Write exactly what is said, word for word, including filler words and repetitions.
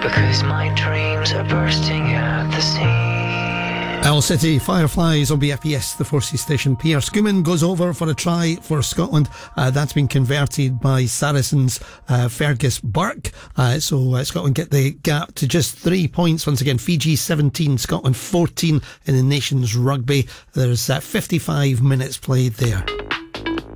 because my dreams are bursting at the seams. Owl City Fireflies on B F P S, the Forces station. Pierre Schumann goes over for a try for Scotland. Uh, that's been converted by Saracens' uh, Fergus Burke. Uh, so uh, Scotland get the gap to just three points. Once again, Fiji seventeen, Scotland fourteen in the Nations Rugby. There's uh, fifty-five minutes played there.